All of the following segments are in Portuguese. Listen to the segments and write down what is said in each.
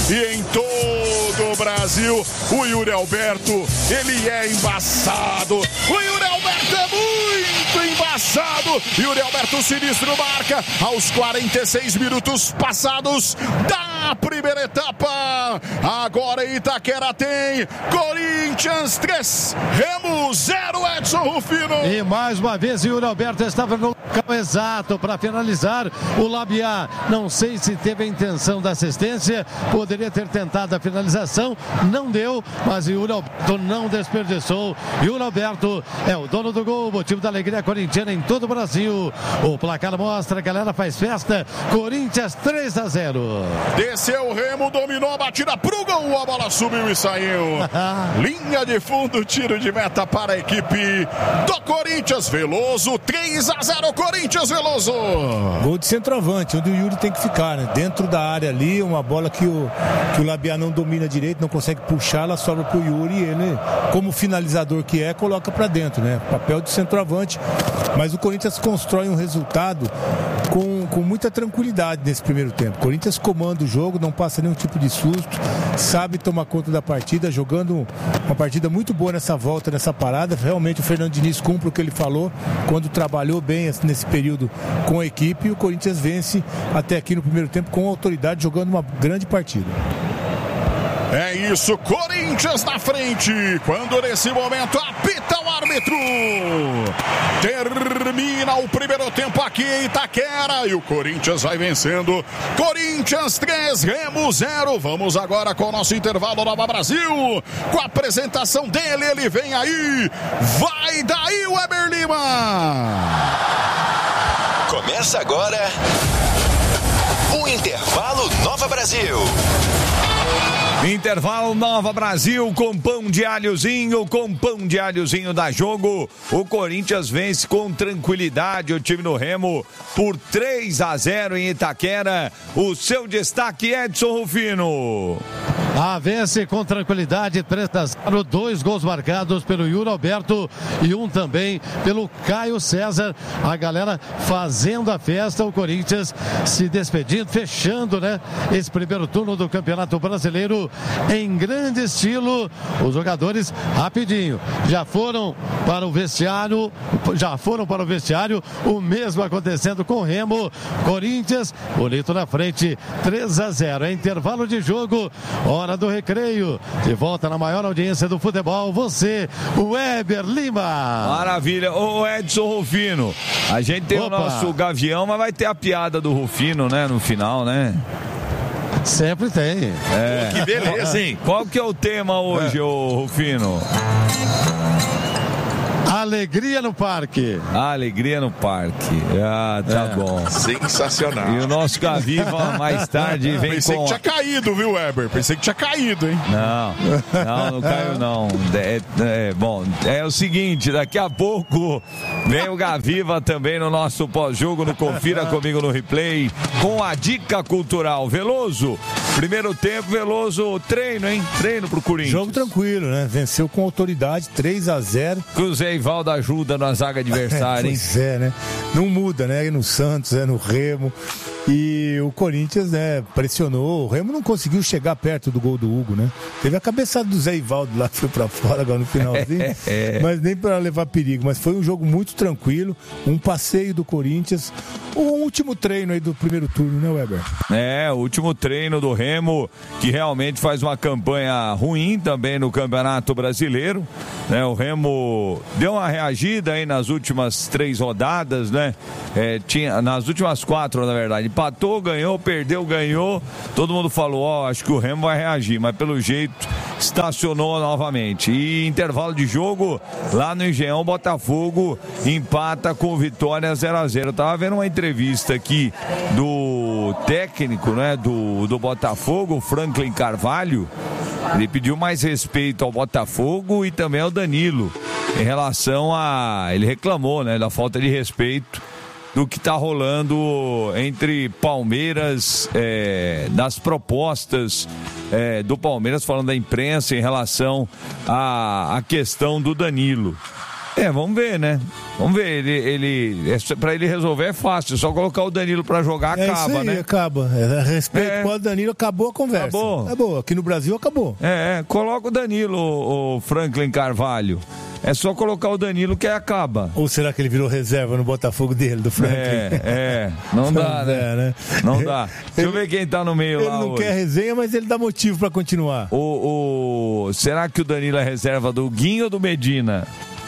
e em todo o Brasil. O Yuri Alberto, ele é embaçado. O Yuri Alberto é muito embaçado. Yuri Alberto sinistro marca aos 46 minutos passados da primeira etapa. Agora Itaquera tem Corinthians 3, Remo 0, Edson Rufino. E mais uma vez Yuri Alberto estava no local exato para finalizar. O Labiá, não sei se teve a intenção da assistência, poderia ter tentado a finalização, não deu, mas Yuri Alberto não desperdiçou. Yuri Alberto é o dono do gol, motivo da alegria corintiana em todo o Brasil. O placar mostra, a galera faz festa. Corinthians 3-0. Desceu o Remo, dominou a batida pro gol, a bola subiu e saiu. Linha de fundo, tiro de meta para a equipe do Corinthians. Veloso, 3-0, Corinthians, Veloso. Gol de centroavante, onde o Yuri tem que ficar, né? Dentro da área ali, uma bola que o Labiá não domina direito, não consegue puxar, ela sobra pro Yuri e ele, como finalizador que é, coloca para dentro, né? Papel de centroavante, mas o Corinthians constrói um resultado com muita tranquilidade nesse primeiro tempo. O Corinthians comanda o jogo, não passa nenhum tipo de susto, sabe tomar conta da partida, jogando uma partida muito boa nessa volta, nessa parada. Realmente o Fernando Diniz cumpre o que ele falou quando trabalhou bem nesse período com a equipe, e o Corinthians vence até aqui no primeiro tempo com autoridade, jogando uma grande partida. É isso, Corinthians na frente, quando nesse momento apita o árbitro. Termina o primeiro tempo aqui em Itaquera e o Corinthians vai vencendo. Corinthians 3, Remo 0. Vamos agora com o nosso intervalo Nova Brasil, com a apresentação dele, ele vem aí. Vai daí, Weber Lima. Começa agora o Intervalo Nova Brasil. Intervalo Nova Brasil com pão de alhozinho, dá jogo. O Corinthians vence com tranquilidade o time do Remo por 3-0 em Itaquera. O seu destaque, Edson Rufino. Vence com tranquilidade, 3-0, 2 gols marcados pelo Yuri Alberto e um também pelo Caio César. A galera fazendo a festa, o Corinthians se despedindo, fechando, né, esse primeiro turno do Campeonato Brasileiro em grande estilo. Os jogadores rapidinho já foram para o vestiário, o mesmo acontecendo com o Remo. Corinthians, bonito na frente, 3-0, é intervalo de jogo, hora do recreio, de volta na maior audiência do futebol, você, Weber Lima. Maravilha, ô Edson Rufino, a gente tem o nosso Gavião, mas vai ter a piada do Rufino, né, no final, né? Sempre tem. Que beleza, hein? Qual que é o tema hoje, ô Rufino? Alegria no parque. Alegria no parque. Tá bom. Sensacional. E o nosso Gaviva mais tarde vem Pensei que tinha caído, viu, Weber? Pensei que tinha caído, hein? Não caiu não. Bom, é o seguinte, daqui a pouco vem o Gaviva também no nosso pós-jogo, no Confira Comigo no Replay, com a dica cultural. Veloso, primeiro tempo, Veloso, treino, hein? Treino pro Corinthians. Jogo tranquilo, né? Venceu com autoridade, 3-0. Cruzeiro Valdo ajuda na zaga adversária, hein? Pois é, né? Não muda, né? É no Santos, é no Remo. E o Corinthians, né, pressionou. O Remo não conseguiu chegar perto do gol do Hugo, né? Teve a cabeçada do Zé Ivaldo lá que foi pra fora agora no finalzinho. Mas nem para levar perigo. Mas foi um jogo muito tranquilo. Um passeio do Corinthians. O último treino aí do primeiro turno, né, Weber? O último treino do Remo, que realmente faz uma campanha ruim também no Campeonato Brasileiro, né? O Remo deu uma reagida aí nas últimas 3 rodadas, né? Nas últimas 4, na verdade. Empatou, ganhou, perdeu, ganhou. Todo mundo falou, acho que o Remo vai reagir, mas pelo jeito estacionou novamente. E intervalo de jogo, lá no Engenhão, Botafogo empata com Vitória 0-0. Eu tava vendo uma entrevista aqui do técnico, né, do Botafogo, Franklin Carvalho. Ele pediu mais respeito ao Botafogo e também ao Danilo, em relação ele reclamou, né, da falta de respeito do que está rolando entre Palmeiras, das propostas do Palmeiras, falando da imprensa em relação à questão do Danilo. Vamos ver, né? Vamos ver. Pra ele resolver é fácil. Só colocar o Danilo pra jogar, acaba, isso aí, né? Acaba. Respeito com o Danilo, acabou a conversa. Acabou. Aqui no Brasil, acabou. Coloca o Danilo, o Franklin Carvalho. É só colocar o Danilo que acaba. Ou será que ele virou reserva no Botafogo dele, do Franklin? Não dá, né? Não dá. Deixa eu ver quem tá no meio lá. Ele não quer resenha, mas ele dá motivo pra continuar. Será que o Danilo é reserva do Guinho ou do Medina?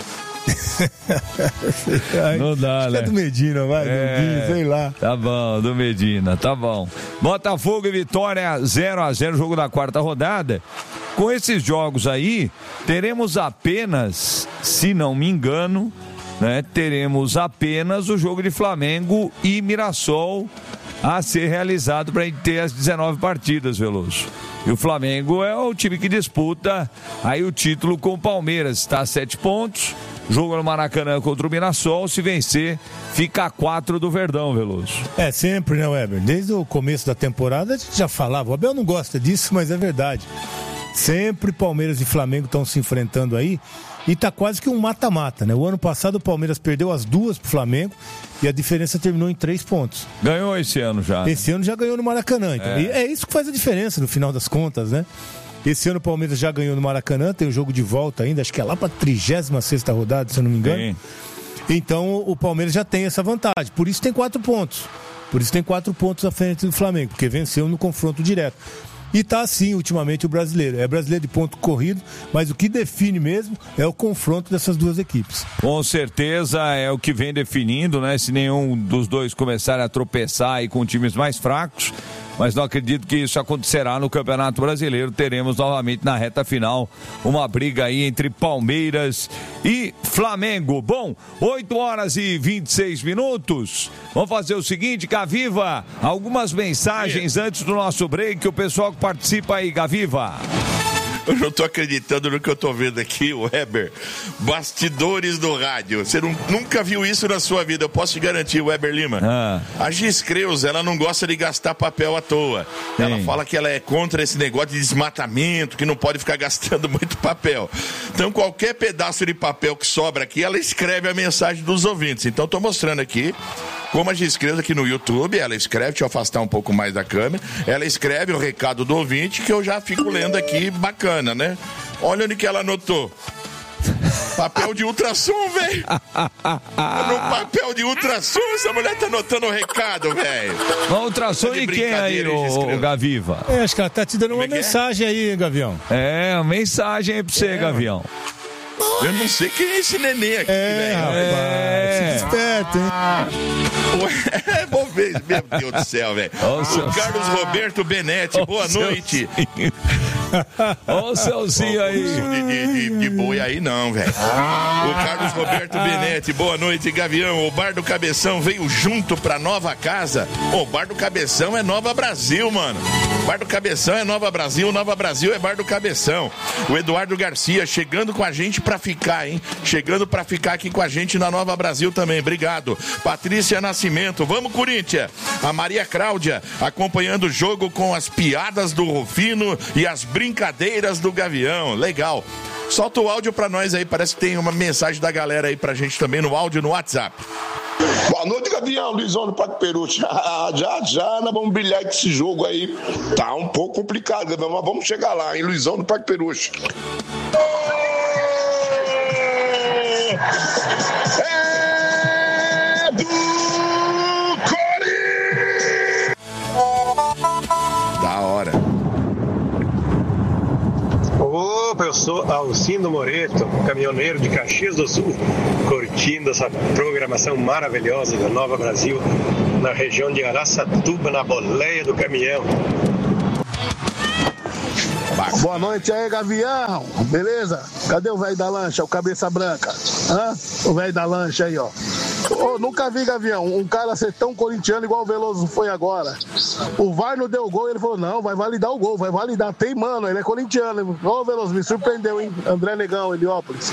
Não dá, né? É do Medina, vai, do Guinho, sei lá. Tá bom, do Medina, tá bom. Botafogo e Vitória 0-0, jogo da quarta rodada. Com esses jogos aí, teremos apenas, se não me engano, né, teremos apenas o jogo de Flamengo e Mirassol a ser realizado para a gente ter as 19 partidas, Veloso. E o Flamengo é o time que disputa aí o título com o Palmeiras, está a 7 pontos. Jogo no Maracanã contra o Mirassol, se vencer, fica a 4 do Verdão, Veloso. Sempre, né, Weber? Desde o começo da temporada a gente já falava, o Abel não gosta disso, mas é verdade. Sempre Palmeiras e Flamengo estão se enfrentando aí e tá quase que um mata-mata, né? O ano passado o Palmeiras perdeu as duas pro Flamengo e a diferença terminou em 3 pontos. Ganhou esse ano já. Esse ano já ganhou no Maracanã, então. E é isso que faz a diferença no final das contas, né? Esse ano o Palmeiras já ganhou no Maracanã, tem o jogo de volta ainda, acho que é lá pra 36ª rodada, se eu não me engano. Sim. Então o Palmeiras já tem essa vantagem, por isso tem 4 pontos. Por isso tem 4 pontos à frente do Flamengo, porque venceu no confronto direto. E tá assim, ultimamente, o brasileiro. É brasileiro de ponto corrido, mas o que define mesmo é o confronto dessas duas equipes. Com certeza é o que vem definindo, né? Se nenhum dos dois começar a tropeçar aí com times mais fracos, mas não acredito que isso acontecerá no Campeonato Brasileiro. Teremos novamente na reta final uma briga aí entre Palmeiras e Flamengo. Bom, 8h26. Vamos fazer o seguinte, Gaviva, algumas mensagens antes do nosso break, o pessoal que participa aí, Gaviva. Eu não tô acreditando no que eu tô vendo aqui, Weber. Bastidores do rádio. Você nunca viu isso na sua vida, eu posso te garantir, Weber Lima. A Giz Creus, ela não gosta de gastar papel à toa. Sim. Ela fala que ela é contra esse negócio de desmatamento, que não pode ficar gastando muito papel. Então, qualquer pedaço de papel que sobra aqui, ela escreve a mensagem dos ouvintes. Então, tô mostrando aqui como a Giz Creus aqui no YouTube, ela escreve, deixa eu afastar um pouco mais da câmera, ela escreve o recado do ouvinte que eu já fico lendo aqui, bacana, né? Olha onde que ela anotou. Papel de ultrassom, velho. No papel de ultrassom, essa mulher tá anotando o recado, velho. Ultrassom de quem aí, o Gaviva? Acho que ela tá te dando uma mensagem aí, Gavião. Uma mensagem aí pra você, Gavião. Eu não sei quem é esse neném aqui, velho. Rapaz, esperto, hein? Vamos ver, meu Deus do céu, velho. O Carlos Roberto Benetti, boa noite. Olha o Celcinho aí. De boi aí não, velho. O Carlos Roberto Benetti, boa noite, Gavião. O Bar do Cabeção veio junto pra nova casa. O Bar do Cabeção é Nova Brasil, mano. Bar do Cabeção é Nova Brasil é Bar do Cabeção. O Eduardo Garcia chegando com a gente pra ficar, hein? Chegando pra ficar aqui com a gente na Nova Brasil também, obrigado. Patrícia Nascimento, vamos Corinthians. A Maria Cláudia acompanhando o jogo com as piadas do Rufino e as brincadeiras do Gavião, legal. Solta o áudio pra nós aí, parece que tem uma mensagem da galera aí pra gente também no áudio no WhatsApp. Boa noite, Gavião, Luizão do Parque Peruche. Já nós vamos brilhar com esse jogo aí. Tá um pouco complicado, Gavião, mas vamos chegar lá, hein, Luizão do Parque Peruche. É do Corinthians! Da hora. Opa, eu sou Alcindo Moreto, caminhoneiro de Caxias do Sul, curtindo essa programação maravilhosa da Nova Brasil, na região de Araçatuba, na boleia do caminhão. Boa noite aí, Gavião. Beleza? Cadê o velho da lancha, o cabeça branca? O velho da lancha aí, ó. Nunca vi, Gavião, um cara ser tão corintiano igual o Veloso foi agora. O VAR não deu gol e ele falou, não, vai validar o gol, vai validar. Tem, mano, ele é corintiano. Veloso, me surpreendeu, hein? André Negão, Heliópolis.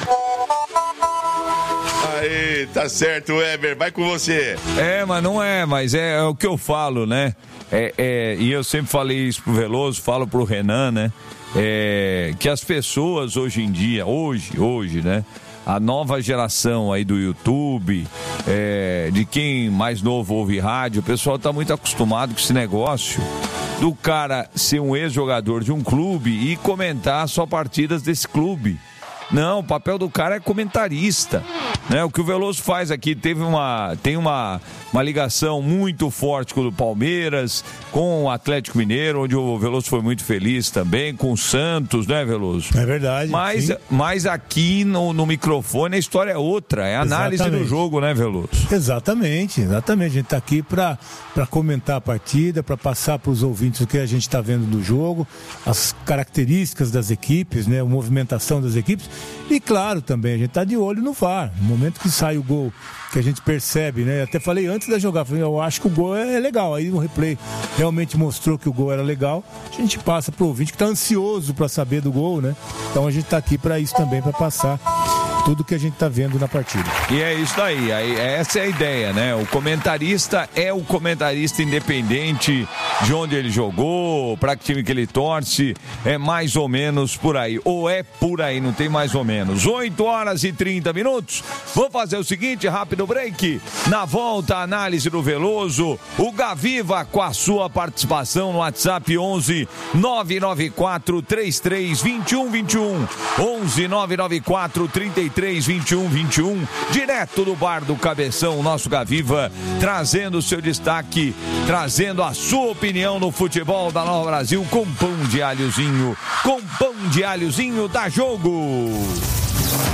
Aí, tá certo, Weber, vai com você. Mas não é, mas é o que eu falo, né? E eu sempre falei isso pro Veloso, falo pro Renan, né? Que as pessoas hoje em dia, hoje, né? a nova geração aí do YouTube, de quem mais novo ouve rádio, o pessoal tá muito acostumado com esse negócio do cara ser um ex-jogador de um clube e comentar só partidas desse clube. Não, o papel do cara é comentarista, né? O que o Veloso faz aqui, tem uma ligação muito forte com o Palmeiras, com o Atlético Mineiro, onde o Veloso foi muito feliz também, com o Santos, né, Veloso? É verdade. Mas aqui no microfone a história é outra, é a análise do jogo, né, Veloso? Exatamente. A gente tá aqui para comentar a partida, para passar para os ouvintes o que a gente está vendo do jogo, as características das equipes, né, a movimentação das equipes. E claro, também a gente tá de olho no VAR. No momento que sai o gol, que a gente percebe, né? Até falei antes da jogada, eu acho que o gol é legal. Aí no replay realmente mostrou que o gol era legal. A gente passa pro ouvinte que tá ansioso para saber do gol, né? Então a gente tá aqui para isso também, para passar tudo que a gente tá vendo na partida. E é isso daí, essa é a ideia, né? O comentarista é o comentarista independente de onde ele jogou, para que time que ele torce, é mais ou menos por aí, ou é por aí, não tem mais ou menos. 8h30. Vamos fazer o seguinte, rápido break. Na volta, a análise do Veloso, o Gaviva com a sua participação no WhatsApp 11 994 33 21 21 11 994 33 21 21, direto do bar do Cabeção, nosso Gaviva, trazendo o seu destaque, trazendo a sua opinião no futebol da Nova Brasil, com pão de alhozinho, da Jogo.